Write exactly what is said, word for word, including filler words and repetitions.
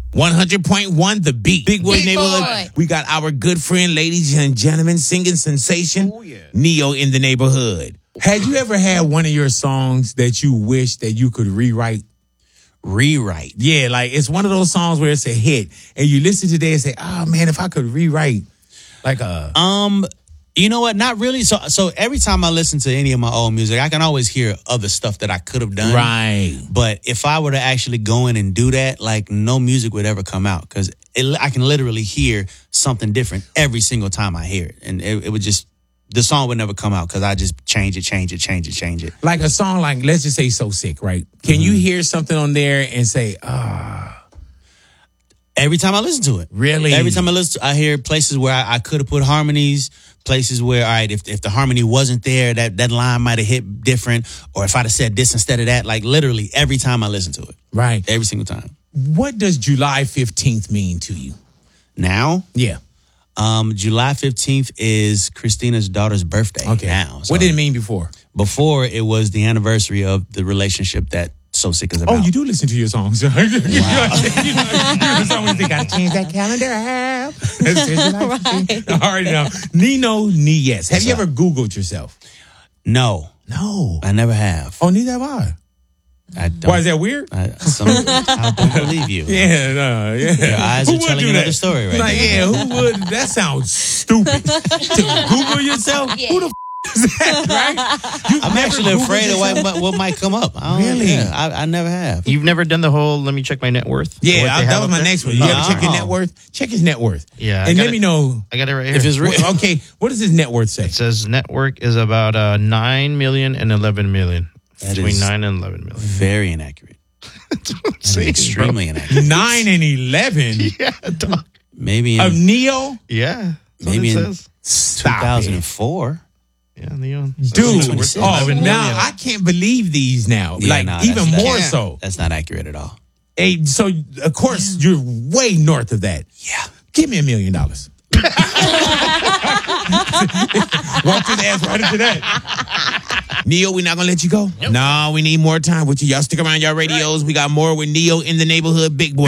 one hundred point one The Beat. Big Boy Big Neighborhood. Boy. We got our good friend, ladies and gentlemen, singing sensation, Oh, yeah. Neo in the Neighborhood. Had you ever had one of your songs that you wish that you could rewrite? Rewrite. Yeah, like it's one of those songs where it's a hit, and you listen to it and say, oh, man, if I could rewrite like a... Um, you know what? Not really. So, so every time I listen to any of my old music, I can always hear other stuff that I could have done. Right. But if I were to actually go in and do that, like no music would ever come out because I can literally hear something different every single time I hear it, and it, it would just the song would never come out because I just change it, change it, change it, change it. Like a song like, let's just say So Sick, right? Can mm-hmm. you hear something on there and say, ah... Oh. Every time I listen to it. Really? Every time I listen to I hear places where I, I could have put harmonies, places where, all right, if, if the harmony wasn't there, that, that line might have hit different, or if I'd have said this instead of that, like literally every time I listen to it. Right. Every single time. What does July fifteenth mean to you? Now? Yeah. Um, July fifteenth is Christina's daughter's birthday okay. now. So what did it mean before? Before, it was the anniversary of the relationship that So Sick is about. Oh, you do listen to your songs. Wow. you know, you know, they got to change that calendar. right. All right, now. Nino Nies. Have What's you up? ever Googled yourself? No. No. I never have. Oh, neither have I. I don't, Why, is that weird? I, some, I don't believe you. Yeah, no, yeah. Your eyes who are telling you another story right like, now. yeah, who would? That sounds stupid. To Google yourself? Yeah. Who the f*** is that, right? You've I'm never actually Googled afraid yourself? of what, what might come up. I don't, Really? Yeah, I, I never have. You've never done the whole, let me check my net worth? Yeah, What I, they that have was up my there? next one. You ever check your Oh. net worth? Check his net worth. Yeah, I And got let it. me know. I got it right here. If it's real. Okay, what does his net worth say? It says network is about uh, nine million and eleven million. That Between is nine and eleven million. very inaccurate. That's what I'm That is saying, extremely bro. inaccurate. Nine and eleven Yeah, dog. Maybe in of Neo? Yeah. That's Maybe what it in- says. Stop two thousand it. four. Yeah, Neo. Dude, twenty-six. oh, eleven now million. I can't believe these now. Yeah, like, nah, even that's- more that's- so. That's not accurate at all. Hey, so, of course, you're way north of that. Yeah. Give me a million dollars. Walk his ass right into that. Neo, we're not going to let you go? Nope. No, we need more time with you. Y'all stick around y'all radios. We got more with Neo in the Neighborhood. Big Boy.